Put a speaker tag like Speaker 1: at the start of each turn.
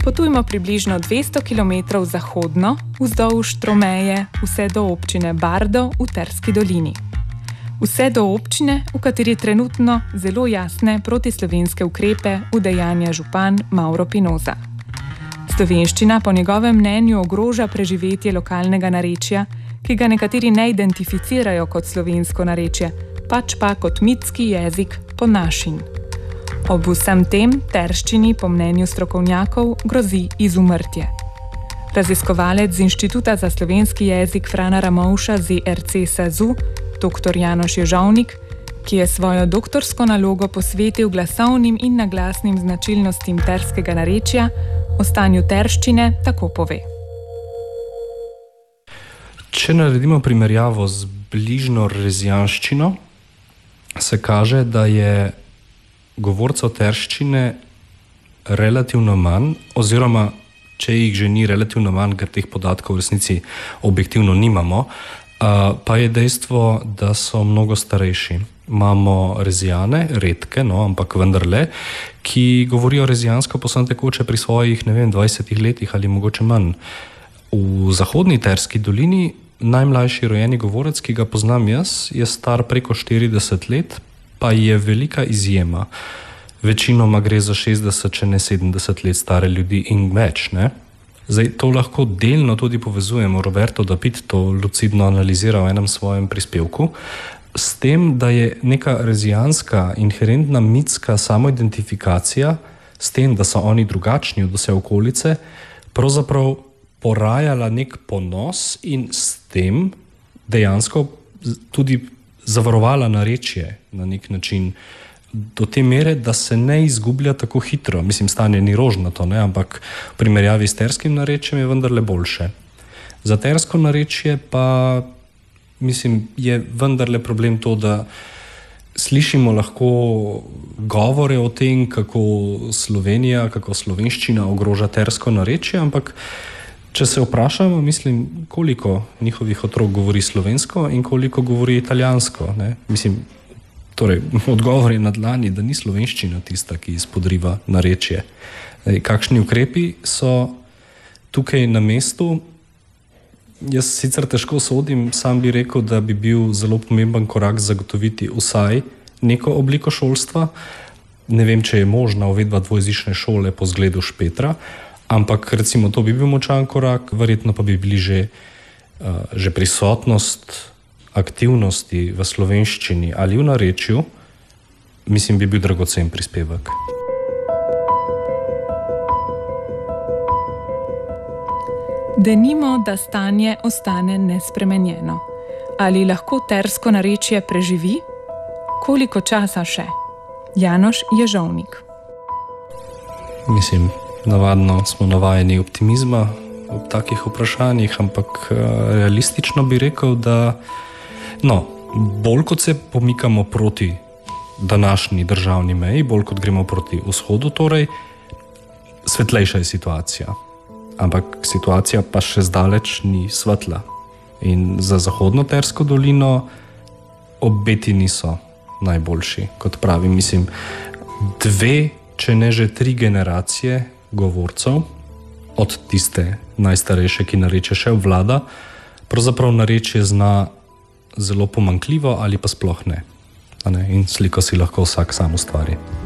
Speaker 1: Potujmo približno 200 km zahodno, vzdolž Tromeje, vse do občine Bardo v Terski dolini. Vse do občine, v kateri trenutno zelo jasne protislovenske ukrepe udejanja župan Mauro Pinoza. Slovenščina po njegovem mnenju ogroža preživetje lokalnega narečja, ki ga nekateri ne identificirajo kot slovensko narečje, pač pa kot mitski jezik ponašin. Ob vsem tem terščini po mnenju strokovnjakov grozi izumrtje. Raziskovalec z Inštituta za slovenski jezik Frana Ramovša ZRC SAZU, dr. Janoš Ježovnik, ki je svojo doktorsko nalogo posvetil glasovnim in naglasnim značilnostim terskega narečja, o stanju terščine tako pove.
Speaker 2: Če naredimo primerjavo z bližnjo rezijanščino, se kaže, da je govorcev terščine relativno manj, oziroma če jih že ni relativno manj, ker teh podatkov v resnici objektivno nimamo, pa je dejstvo, da so mnogo starejši. Imamo rezijane, redke, ampak vendarle, ki govorijo rezijansko posebno tekoče pri svojih, 20 letih ali mogoče manj. V zahodni Terski dolini najmlajši rojeni govorec, ki ga poznam jaz, je star preko 40 let, pa je velika izjema. Večinoma gre za 60, če ne 70 let stare ljudi in več, ne? Zdaj, to lahko delno tudi povezujemo. Roberto Dapit to lucidno analizira v enem svojem prispevku, s tem, da je neka rezijanska, inherentna mitska samoidentifikacija s tem, da so oni drugačni od vse okolice, pravzaprav porajala nek ponos in s tem dejansko tudi zavarovala narečje na nek način do te mere, da se ne izgublja tako hitro. Mislim, stanje ni rožnato, ampak v primerjavi s terskim narečjem je vendarle boljše. Za tersko narečje pa je vendarle problem to, da slišimo lahko govore o tem, kako Slovenija, kako slovenščina ogroža tersko narečje, ampak če se vprašamo, koliko njihovih otrok govori slovensko in koliko govori italijansko, ne? Odgovor je na dlani, da ni slovenščina tista, ki izpodriva narečje. Kakšni ukrepi so tukaj na mestu? Jaz sicer težko sodim, sam bi rekel, da bi bil zelo pomemben korak zagotoviti vsaj neko obliko šolstva. Ne vem, če je možna uvedba dvojezične šole po zgledu Špetra, ampak recimo to bi bil močan korak, verjetno pa bi bili že prisotnost aktivnosti v slovenščini ali v narečju, bi bil dragocen prispevek.
Speaker 1: Denimo, da stanje ostane nespremenjeno. Ali lahko tersko narečje preživi? Koliko časa še? Janoš Ježovnik.
Speaker 2: Navadno smo navajeni optimizma ob takih vprašanjih, ampak realistično bi rekel, da bolj kot se pomikamo proti današnji državni meji, bolj kot gremo proti vzhodu, torej svetlejša je situacija. Ampak situacija pa še zdaleč ni svetla. In za zahodno Tersko dolino obeti niso najboljši, kot pravim. 2, če ne že 3 generacije govorcev, od tiste najstarejše, ki narečje še obvlada, pravzaprav narečje zna zelo pomanjkljivo ali pa sploh ne. In sliko si lahko vsak sam ustvari.